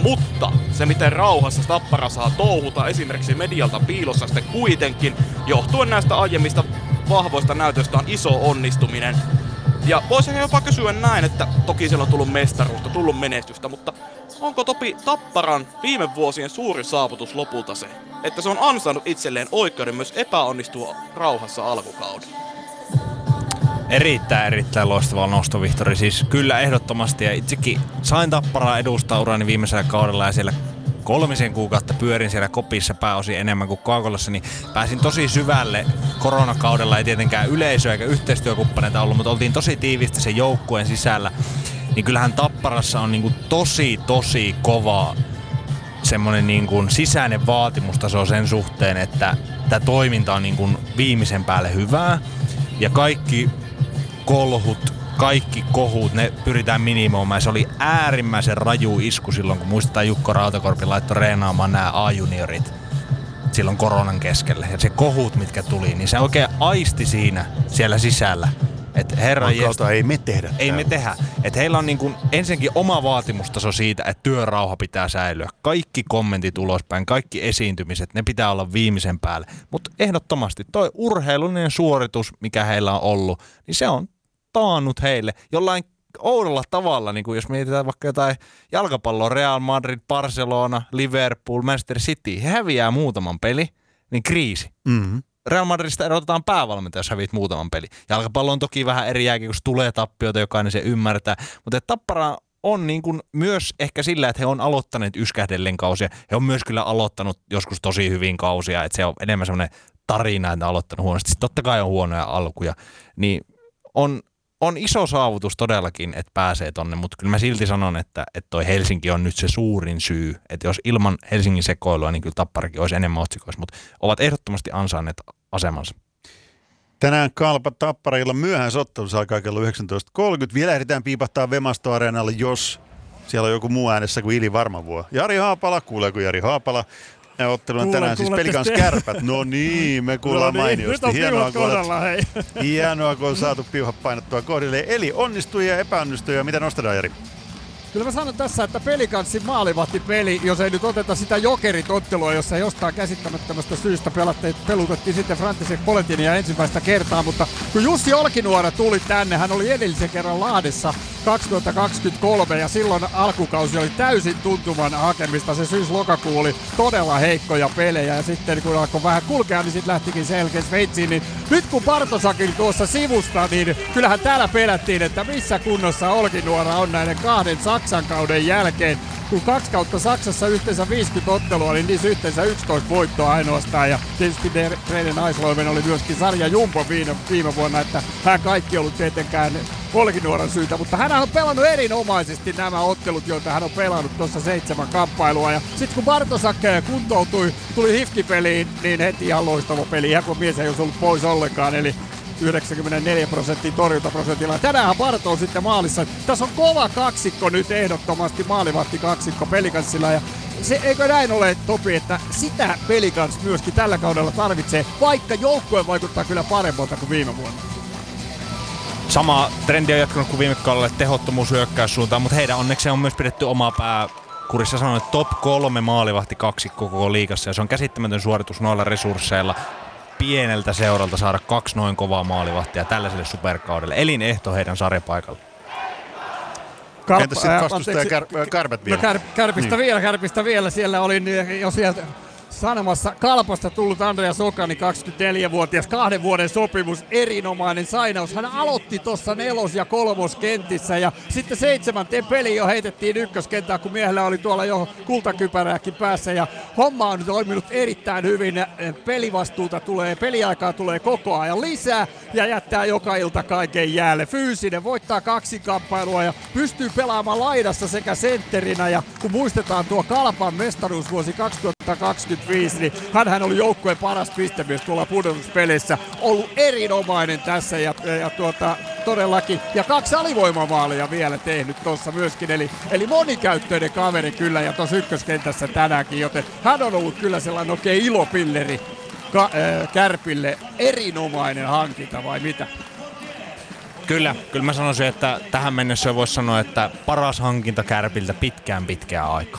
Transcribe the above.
Mutta se miten rauhassa Tappara saa touhuta esimerkiksi medialta piilossa sitten kuitenkin, johtuen näistä aiemmista vahvoista näytöistä on iso onnistuminen. Ja voisin jopa kysyä näin, että toki siellä on tullut mestaruutta, tullut menestystä, mutta onko Topi Tapparan viime vuosien suurin saavutus lopulta se, että se on ansainnut itselleen oikeuden myös epäonnistua rauhassa alkukauden? Erittäin loistava nosto, Vihtori. Siis kyllä ehdottomasti, ja itsekin sain Tapparaa edustaa urani viimeisellä kaudella ja siellä 3 kuukautta pyörin siellä kopissa pääosin enemmän kuin Kaakolassa, niin pääsin tosi syvälle koronakaudella. Ei tietenkään yleisöä eikä yhteistyökumppaneita ollut, mutta oltiin tosi tiivisti sen joukkueen sisällä. Niin kyllähän Tapparassa on niinku tosi kova semmoinen niinku sisäinen vaatimustaso sen suhteen, että tämä toiminta on niinku viimeisen päälle hyvää ja kaikki kolhut, kaikki kohut, ne pyritään minimoimaan. Se oli äärimmäisen raju isku silloin, kun muistetaan Jukko Rautakorpi laittoi reenaamaan nämä A-juniorit silloin koronan keskelle. Ja se kohut, mitkä tuli, niin se oikein aisti siinä siellä sisällä. Että herran ei me tehdä. Ei me tehdä. Että heillä on niin kuin ensinnäkin oma vaatimustaso siitä, että työrauha pitää säilyä. Kaikki kommentit ulospäin, kaikki esiintymiset, ne pitää olla viimeisen päälle. Mutta ehdottomasti toi urheilullinen suoritus, mikä heillä on ollut, niin se on taannut heille jollain oudolla tavalla, niin kuin jos mietitään vaikka jotain jalkapalloa, Real Madrid, Barcelona, Liverpool, Manchester City, he häviää muutaman peli, niin kriisi. Mm-hmm. Real Madridista erotetaan päävalmentaja, jos häviit muutaman peli. Jalkapallo on toki vähän eri jälkeen, kun tulee tappioita, jokainen se ymmärtää, mutta Tappara on niin kuin myös ehkä sillä, että he on aloittaneet yskähdellen kausia. He on myös kyllä aloittanut joskus tosi hyvin kausia, että se on enemmän semmoinen tarina, että on aloittanut huonosti. Sitten totta kai on huonoja alkuja, niin on iso saavutus todellakin, että pääsee tonne, mutta kyllä mä silti sanon, että toi Helsinki on nyt se suurin syy, että jos ilman Helsingin sekoilua, niin kyllä Tapparakin olisi enemmän otsikoissa, mutta ovat ehdottomasti ansainneet asemansa. Tänään Kalpa Tapparilla myöhäisottelussa alkaa kello 19.30. Vielä ehditään piipahtaa Vemasto-areenalle, jos siellä on joku muu äänessä kuin Ili Varmavuo. Jari Haapala, kuuleeko Jari Haapala? Ottelu on tänään siis Pelikans Kärpät. No niin, me kuullaan mainiosti. Hienoa, kun on saatu piuhat painattua kohdille. Eli onnistujia ja epäonnistujia. Mitä nostetaan, Jari? Kyllä mä sanon tässä, että Pelikanssin maalivahtipeli, jos ei nyt oteta sitä Jokerit-ottelua, jossa jostain käsittämättömästä syystä pelutettiin sitten František Poletinia ensimmäistä kertaa, mutta kun Jussi Olkinuora tuli tänne, hän oli edellisen kerran Lahdessa 2023 ja silloin alkukausi oli täysin tuntuman hakemista. Se syys-lokakuu oli todella heikkoja pelejä ja sitten kun alkoi vähän kulkea, niin sitten lähtikin selkeä Sveitsiin. Niin nyt kun Bartosakin tuossa sivusta, niin kyllähän täällä pelättiin, että missä kunnossa Olkinuora on näiden 2 Saksan kauden jälkeen. Kun 2 kautta Saksassa yhteensä 50 ottelua, niin niissä yhteensä 11 voittoa ainoastaan. Ja tietysti Reiden Aisloiven oli myöskin sarja Jumbo viime vuonna, että hän kaikki ollut tietenkään Olkinuoran syytä. Mutta hän on pelannut erinomaisesti nämä ottelut, joita hän on pelannut tuossa 7 kamppailua. Ja sitten kun Bartosak kuntoutui, tuli HIFK-peliin, niin heti ihan loistava peli. Ja kun mies ei olisi ollut pois ollenkaan, eli 94% torjuntaprosentilla. Tänään Barto on sitten maalissa. Tässä on kova kaksikko nyt ehdottomasti, maalivahti kaksikko Pelikanssilla. Ja se, eikö näin ole, Topi, että sitä Pelikans myöskin tällä kaudella tarvitsee, vaikka joukkue vaikuttaa kyllä paremmalta kuin viime vuonna. Sama trendi on jatkunut kuin viime kaudella, tehottomuus hyökkäyssuuntaan, mutta heidän onneksi on myös pidetty omaa kurissa sanoin, että top 3 maalivahti kaksikko koko liigassa ja se on käsittämätön suoritus noilla resursseilla. Pieneltä seuralta saada 2 noin kovaa maalivahtia tällaiselle superkaudelle. Elinehto heidän sarjapaikalla. Entäs sitten vastustaja Kärpät vielä? No Kärpistä vielä. Siellä olin jo sieltä sanomassa Kalpasta tullut Andreas Okani, 24-vuotias, 2 vuoden sopimus, erinomainen sainaus. Hän aloitti tuossa 4- ja 3-kentissä ja sitten 7. peli jo heitettiin ykköskentään, kun miehellä oli tuolla jo kultakypärääkin päässä ja homma on toiminut erittäin hyvin. Pelivastuuta tulee, peliaikaa tulee koko ajan lisää ja jättää joka ilta kaiken jäälle. Fyysinen, voittaa 2 kamppailua ja pystyy pelaamaan laidassa sekä sentterinä ja kun muistetaan tuo Kalpan mestaruusvuosi 2025, niin hänhän oli joukkueen paras pistemies tuolla pudotuspelissä. Ollut erinomainen tässä ja todellakin. Ja 2 alivoimamaalia vielä tehnyt tuossa myöskin. Eli monikäyttöinen kaveri kyllä ja tuossa ykköskentässä tänäänkin, joten hän on ollut kyllä sellainen oikein ilopilleri Kärpille. Erinomainen hankinta vai mitä? Kyllä mä sanoisin, että tähän mennessä voisi sanoa, että paras hankinta Kärpiltä pitkään aikaa.